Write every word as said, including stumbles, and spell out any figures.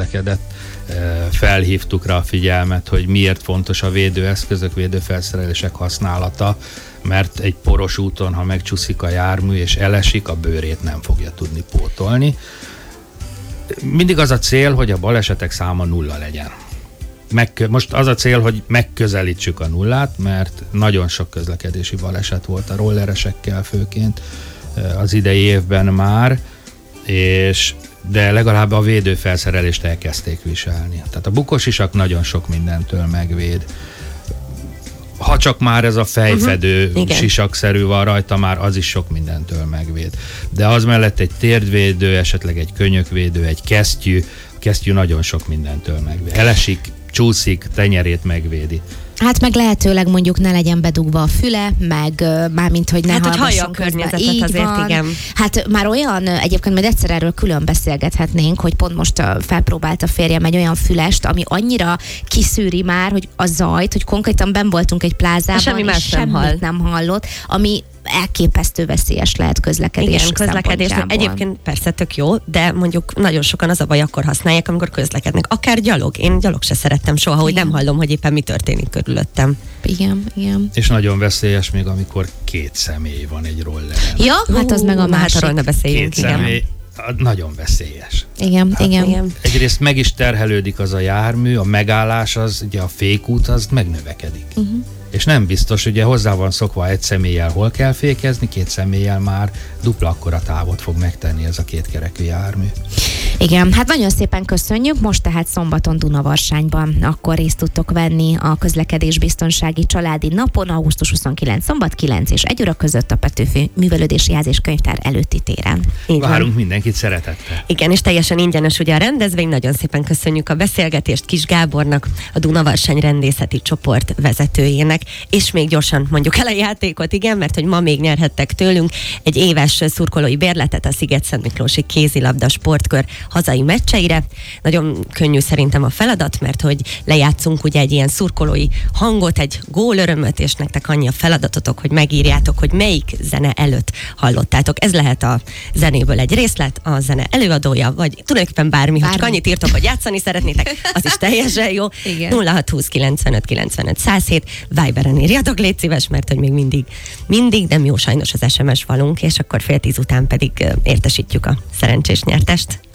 közlekedett, felhívtuk rá a figyelmet, hogy miért fontos a védőeszközök, védőfelszerelések használata, mert egy poros úton, ha megcsúszik a jármű és elesik, a bőrét nem fogja tudni pótolni. Mindig az a cél, hogy a balesetek száma nulla legyen. Meg, most az a cél, hogy megközelítsük a nullát, mert nagyon sok közlekedési baleset volt a rolleresekkel főként az idei évben már, és de legalább a védőfelszerelést elkezdték viselni. Tehát a bukósisak nagyon sok mindentől megvéd. Ha csak már ez a fejfedő uh-huh. sisakszerű van rajta, már az is sok mindentől megvéd. De az mellett egy térdvédő, esetleg egy könyökvédő, egy kesztyű, a kesztyű nagyon sok mindentől megvéd. Elesik, csúszik, tenyerét megvédi. Hát meg lehetőleg mondjuk ne legyen bedugva a füle, meg uh, mármint, hogy ne hát, hallgasson hogy hallja a környezetet azért, van. Igen. Hát már olyan, egyébként majd egyszer erről külön beszélgethetnénk, hogy pont most uh, felpróbált a férjem egy olyan fülest, ami annyira kiszűri már, hogy a zajt, hogy konkrétan benn voltunk egy plázában, semmi és más semmit nem, hall. nem hallott, ami elképesztő veszélyes lehet közlekedés Igen, közlekedés. Egyébként persze tök jó, de mondjuk nagyon sokan az a baj akkor használják, amikor közlekednek. Akár gyalog. Én gyalog se szerettem soha, igen. hogy nem hallom, hogy éppen mi történik körülöttem. Igen, igen. És nagyon veszélyes még, amikor két személy van egy rolleren. Ja, hát az meg a másik. Hát arról ne beszéljünk. Két személy, nagyon veszélyes. Igen, hát, igen, igen. Egyrészt meg is terhelődik az a jármű, a megállás, az ugye a fékút, az megnövekedik. Uh-huh. És nem biztos, ugye hozzá van szokva egy személlyel hol kell fékezni, két személlyel már dupla akkora távot fog megtenni ez a kétkerekű jármű. Igen, hát nagyon szépen köszönjük. Most tehát szombaton Dunavarsányban akkor részt tudtok venni a közlekedésbiztonsági családi napon, augusztus huszonkilencedike szombat kilenc és egy óra között a Petőfi Művelődési Ház és Könyvtár előtti téren. Így Várunk van. mindenkit szeretettel. Igen, és teljesen ingyenes ugye a rendezvény. Nagyon szépen köszönjük a beszélgetést Kis Gábornak, a Dunavarsány rendészeti csoport vezetőjének, és még gyorsan mondjuk el a játékot, igen, mert hogy ma még nyerhettek tőlünk egy éves szurkolói bérletet a Sziget-Szentmiklósi kézilabda sportkör hazai meccseire. Nagyon könnyű szerintem a feladat, mert hogy lejátszunk ugye egy ilyen szurkolói hangot, egy gólörömöt, és nektek annyi a feladatotok, hogy megírjátok, hogy melyik zene előtt hallottátok. Ez lehet a zenéből egy részlet, a zene előadója, vagy tulajdonképpen bármi, bármi. Ha csak annyit írtok, hogy játszani szeretnétek, az is teljesen jó. nulla hat húsz kilencvenöt kilencvenöt száz hét, Viberen írjatok, légy szíves, mert hogy még mindig, mindig nem jó sajnos az es em es falunk, és akkor fél tíz után pedig értesítjük a szerencsés nyertest.